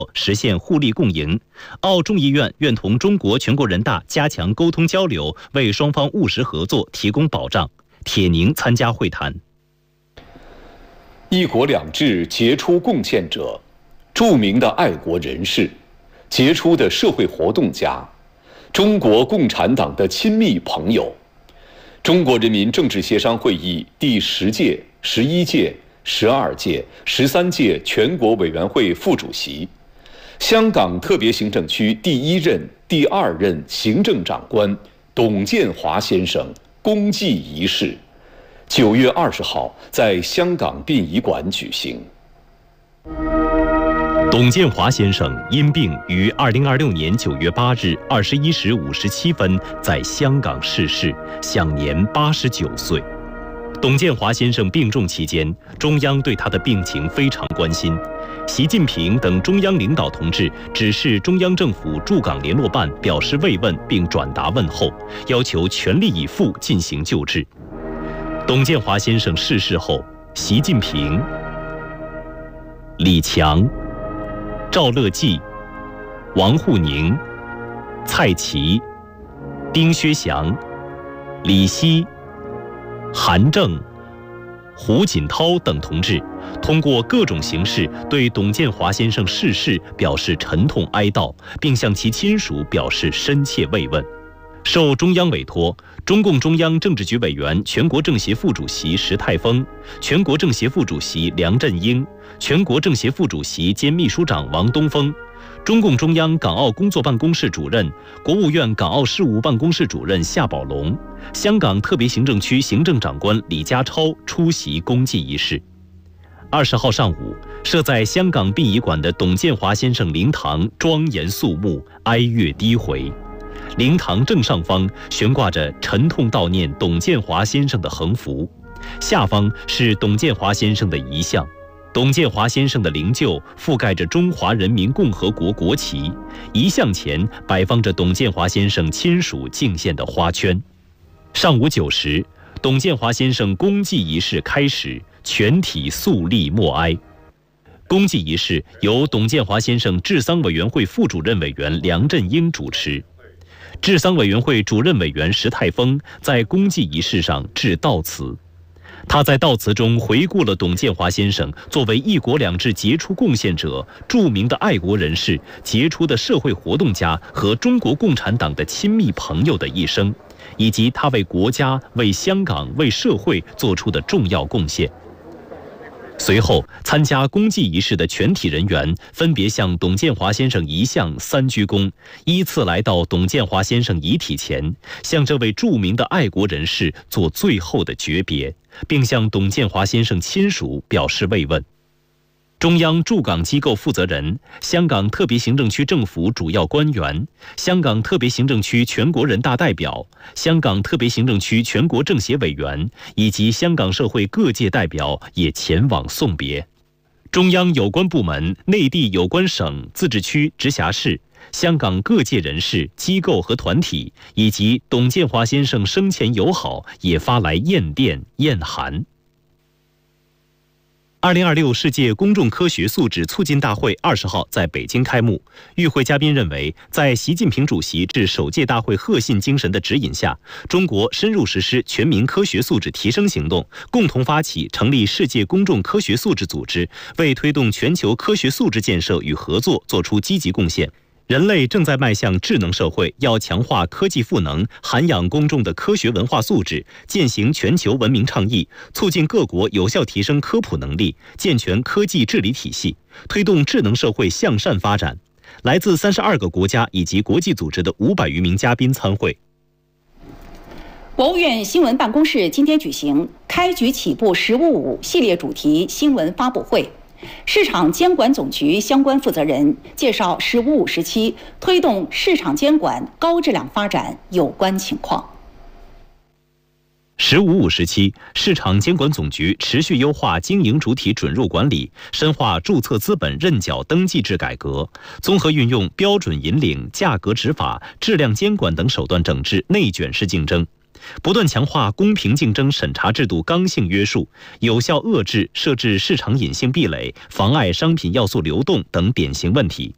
实现互利共赢。澳众议院愿同中国全国人大加强沟通交流，为双方务实合作提供保障。铁凝参加会谈。 一国两制杰出贡献者，著名的爱国人士，杰出的社会活动家，中国共产党的亲密朋友，中国人民政治协商会议第10届、11届、12届、13届全国委员会副主席，香港特别行政区第1任、第2任行政长官董建华先生公祭仪式9月20号在香港殡仪馆举行。 董建华先生因病于2026年9月8日21时57分在香港逝世，享年89岁。董建华先生病重期间，中央对他的病情非常关心。习近平等中央领导同志指示中央政府驻港联络办表示慰问并转达问候，要求全力以赴进行救治。董建华先生逝世后，习近平、李强、赵乐际、王沪宁、蔡奇、丁薛祥、李希、韩正、胡锦涛等同志通过各种形式对董建华先生逝世表示沉痛哀悼，并向其亲属表示深切慰问。受中央委托，中共中央政治局委员、全国政协副主席石泰峰、全国政协副主席梁振英、全国政协副主席兼秘书长王东峰、中共中央港澳工作办公室主任、国务院港澳事务办公室主任夏宝龙、香港特别行政区行政长官李家超出席公祭仪式。20号上午，设在香港殡仪馆的董建华先生灵堂庄严肃穆，哀乐低回。灵堂正上方悬挂着沉痛悼念董建华先生的横幅，下方是董建华先生的遗像。董建华先生的灵柩覆盖着中华人民共和国国旗，遗像前摆放着董建华先生亲属敬献的花圈。上午9时，董建华先生公祭仪式开始，全体肃立默哀。公祭仪式由董建华先生治丧委员会副主任委员梁振英主持。治丧委员会主任委员石泰峰在公祭仪式上致悼词，他在悼词中回顾了董建华先生作为一国两制杰出贡献者、著名的爱国人士、杰出的社会活动家和中国共产党的亲密朋友的一生，以及他为国家、为香港、为社会做出的重要贡献。随后，参加公祭仪式的全体人员分别向董建华先生遗像3鞠躬，依次来到董建华先生遗体前，向这位著名的爱国人士做最后的诀别，并向董建华先生亲属表示慰问。中央驻港机构负责人、香港特别行政区政府主要官员、香港特别行政区全国人大代表、香港特别行政区全国政协委员以及香港社会各界代表也前往送别。中央有关部门、内地有关省、自治区、直辖市、香港各界人士、机构和团体，以及董建华先生生前友好也发来唁电、唁函。2026世界公众科学素质促进大会20号在北京开幕。与会嘉宾认为，在习近平主席致首届大会核心精神的指引下，中国深入实施全民科学素质提升行动，共同发起成立世界公众科学素质组织，为推动全球科学素质建设与合作做出积极贡献。人类正在迈向智能社会，要强化科技赋能，涵养公众的科学文化素质，践行全球文明倡议，促进各国有效提升科普能力，健全科技治理体系，推动智能社会向善发展。来自32个国家以及国际组织的500余名嘉宾参会。 国务院新闻办公室今天举行开局起步“15.5”系列主题新闻发布会。市场监管总局相关负责人介绍“15.5”时期推动市场监管高质量发展有关情况。 15.5时期，市场监管总局持续优化经营主体准入管理，深化注册资本认缴登记制改革，综合运用标准引领、价格执法、质量监管等手段整治内卷式竞争，不断强化公平竞争审查制度刚性约束，有效遏制设置市场隐性壁垒、妨碍商品要素流动等典型问题。